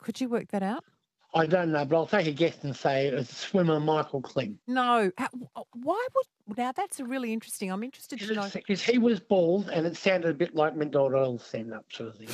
Could you work that out? I don't know, but I'll take a guess and say it's swimmer Michael Kling. No. Why would... Now, that's really interesting. I'm interested to know. Because he was bald and it sounded a bit like McDonald stand-up sort of thing.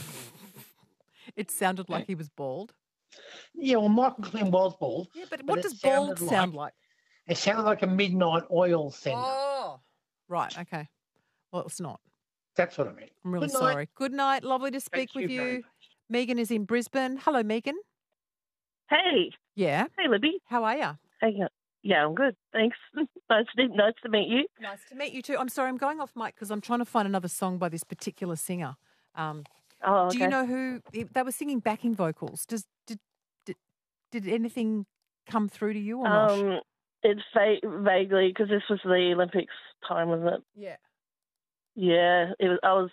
It sounded like he was bald. Yeah, well, Michael Kling was bald. Yeah, but what does bald sound like? It sounded like a midnight oil stand-up. Oh, right, okay. Well, it's not. That's what I mean. I'm really sorry. Good night. Lovely to speak with you. Megan is in Brisbane. Hello, Megan. Hey. Yeah. Hey, Libby. How are you? Hey, yeah, I'm good. Thanks. Nice to meet you. Nice to meet you too. I'm sorry, I'm going off mic because I'm trying to find another song by this particular singer. Okay. Do you know who they were singing backing vocals? Did anything come through to you or not? It's vaguely because this was the Olympics time, wasn't it? Yeah. Yeah, it was.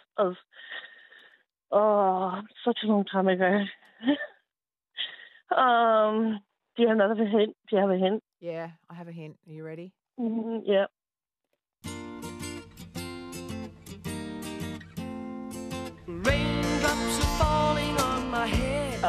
Such a long time ago. Do you have another hint? Do you have a hint? Yeah, I have a hint. Are you ready? Yeah. Raindrops are falling on my head.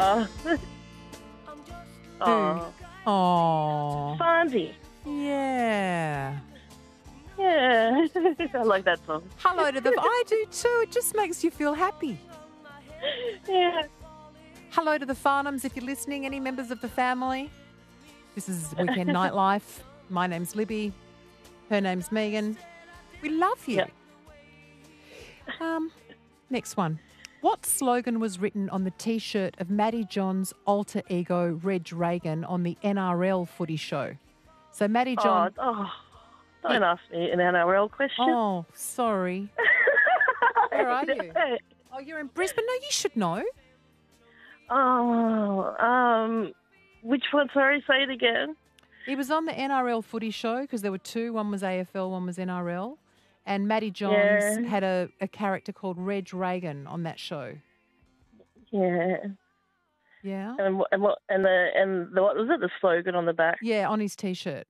Oh. Fonzie. Yeah. Yeah. I like that song. Hello to I do too. It just makes you feel happy. Yeah. Hello to the Farnhams if you're listening. Any members of the family? This is Weekend Nightlife. My name's Libby. Her name's Megan. We love you. Yeah. Next one. What slogan was written on the T-shirt of Matty John's alter ego, Reg Reagan, on the NRL footy show? So Matty John... Don't ask me an NRL question. Oh, sorry. Where are you? Oh, you're in Brisbane? No, you should know. Which one? Sorry, say it again. He was on the NRL footy show because there were two. One was AFL, one was NRL. And Matty Johns had a character called Reg Reagan on that show. Yeah. Yeah. And what was it? The slogan on the back? Yeah, on his T-shirt.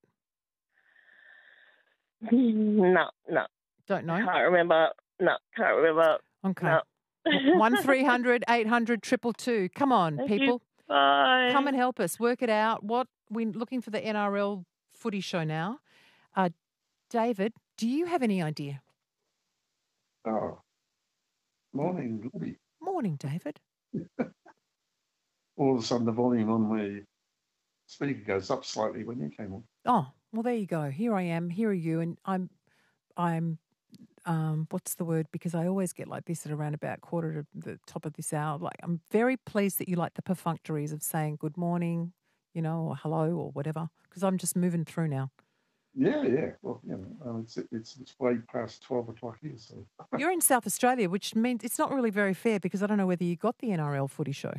No. Don't know. Can't remember. No, can't remember. Okay. No. 1300 800 222. Come on, Thank people. you. Bye. Come and help us work it out. We're looking for the NRL footy show now. David, do you have any idea? Oh, morning, Libby. Morning, David. All of a sudden, the volume on my speaker goes up slightly when you came on. Oh, well, there you go. Here I am. Here are you, and I'm. What's the word? Because I always get like this at around about quarter to the top of this hour. Like, I'm very pleased that you like the perfunctories of saying good morning, or hello or whatever. Because I'm just moving through now. Yeah. Well, it's way past 12 o'clock here. So you're in South Australia, which means it's not really very fair because I don't know whether you got the NRL footy show.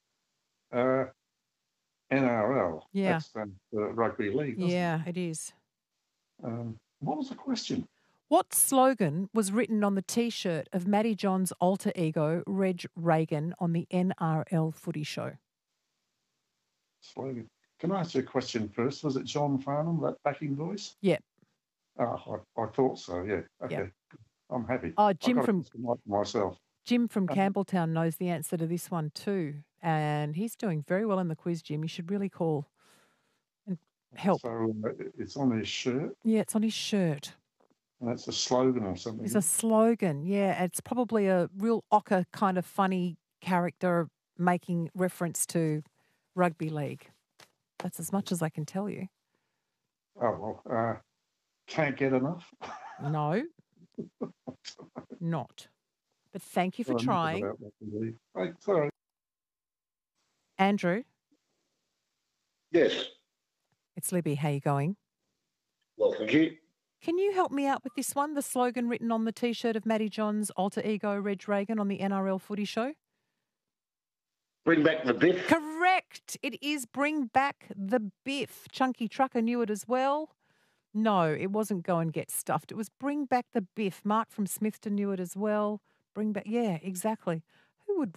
NRL. Yeah. That's the rugby league. Yeah, it is. What was the question? What slogan was written on the T-shirt of Matty John's alter ego, Reg Reagan, on the NRL footy show? Slogan. Can I ask you a question first? Was it John Farnham, that backing voice? Yeah. Oh, I thought so, yeah. Okay. Yeah. I'm happy. Oh, Jim from Campbelltown knows the answer to this one too. And he's doing very well in the quiz, Jim. You should really call and help. So it's on his shirt? Yeah, it's on his shirt. And that's a slogan or something? It's a slogan, yeah. It's probably a real ochre kind of funny character making reference to rugby league. That's as much as I can tell you. Oh, well, can't get enough? No, not. But thank you for trying. Sorry. Andrew? Yes. It's Libby. How you going? Well, thank you. Can you help me out with this one? The slogan written on the T-shirt of Matty John's alter ego, Reg Reagan, on the NRL footy show? Bring back the biff. Correct. It is bring back the biff. Chunky Trucker knew it as well. No, it wasn't go and get stuffed. It was bring back the biff. Mark from Smithton knew it as well. Bring back, yeah, exactly. Who would